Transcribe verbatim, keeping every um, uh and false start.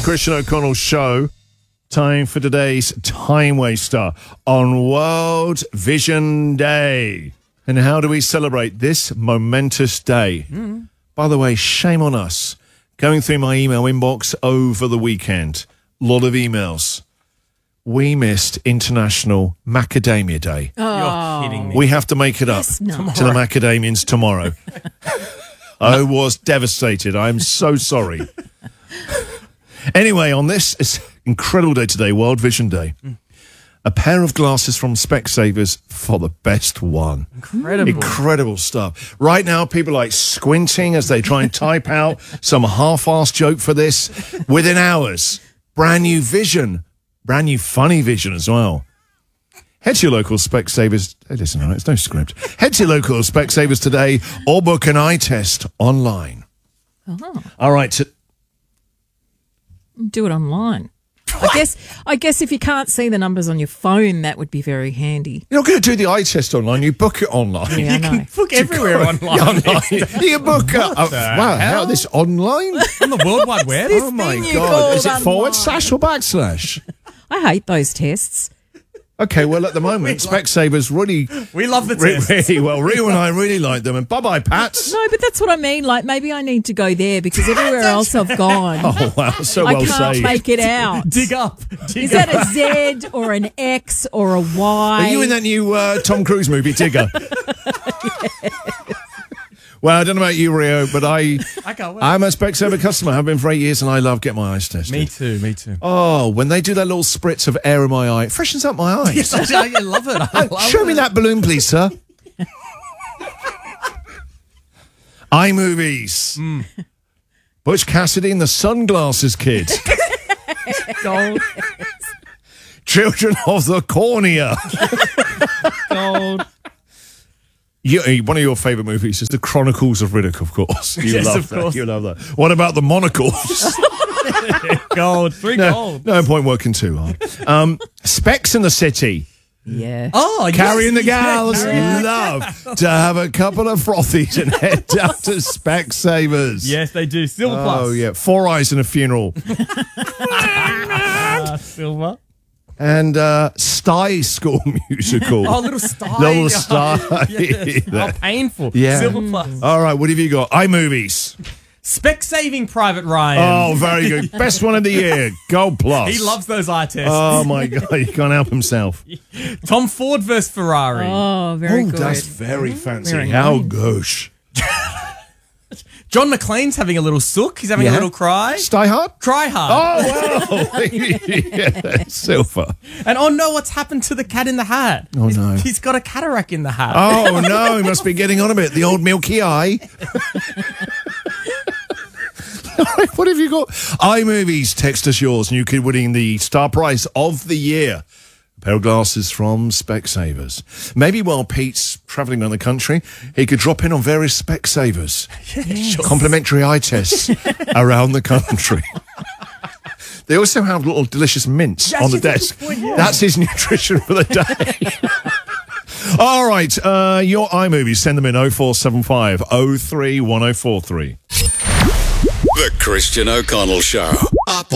Christian O'Connell Show. Time for today's Time Waster on World Vision Day. And how do we celebrate this momentous day? Mm. By the way, shame on us. Going through my email inbox over the weekend, a lot of emails. We missed International Macadamia Day. Oh. You're kidding me. We have to make it up yes, to the macadamians tomorrow. I was devastated. I'm so sorry. Anyway, on this incredible day today, World Vision Day, a pair of glasses from Specsavers for the best one. Incredible. Incredible stuff. Right now, people are like squinting as they try and type out some half-assed joke for this. Within hours, brand new vision. Brand new funny vision as well. Head to your local Specsavers. Hey, listen, it's no script. Head to your local Specsavers today or book an eye test online. Oh. All right. So do it online. I guess I guess if you can't see the numbers on your phone, that would be very handy. You're not going to do the eye test online. You book it online. Yeah, you know. can book everywhere online. online. You can book it. Oh, wow, how this online? On the World Wide Web? Oh, my God. Is it forward slash or backslash? I hate those tests. Okay, well, at the moment, Specsavers really... We love the re- tests. Really well. Rio and I really like them. And bye-bye, Pats. No, but that's what I mean. Like, maybe I need to go there because everywhere else I've gone, Oh, wow, so I well can't saved. make it out. Dig up. Dig Is up. that a Z or an X or a Y? Are you in that new uh, Tom Cruise movie, Digger? Well, I don't know about you, Rio, but I, I can't wait. I'm a Specsaver customer. I've been for eight years, and I love getting my eyes tested. Me too, me too. Oh, when they do that little spritz of air in my eye, it freshens up my eyes. Yes, I, I love it. I love Show it. me that balloon, please, sir. iMovies. Mm. Butch Cassidy and the Sunglasses Kid. Gold. Children of the Cornea. Gold. You, one of your favourite movies is The Chronicles of Riddick, of course. You Yes, love of that. course. You love that. What about the Monocles? Gold. Three no, gold. no point working too hard. Um, Specs in the City. Yeah. Oh, Carrying yes, the gals. yes. Love to have a couple of frothies and head down to Specsavers. Yes, they do. Silver Plus. Oh, yeah. Four Eyes in a Funeral. Ah, silver. And uh, Stye School Musical. Oh, little sty. Little Stye. Yes. Oh, painful. Yeah. Silver Plus. All right, what have you got? iMovies. Spec Saving Private Ryan. Oh, very good. Best one of the year. Gold Plus. He loves those eye tests. Oh, my God. He can't help himself. Tom Ford versus Ferrari. Oh, very Oh, good. that's very fancy. Very How nice. gosh. John McClane's having a little sook. He's having Yeah. a little cry. Stye Hard? Cry hard. Oh, wow. Yeah, silver. And oh no, what's happened to the cat in the hat? Oh, no. He's, he's got a cataract in the hat. Oh, no. He must be getting on a bit. The old milky eye. What have you got? iMovies, text us yours, and you could winning the star prize of the year. A pair of glasses from Specsavers. Maybe while Pete's travelling around the country, he could drop in on various Specsavers. Yes. Complimentary eye tests around the country. They also have little delicious mints That's on the a good desk. point, yeah. That's his nutrition for the day. All right, uh, your iMovies, send them in oh four seven five oh three one oh four three. The Christian O'Connell Show. Up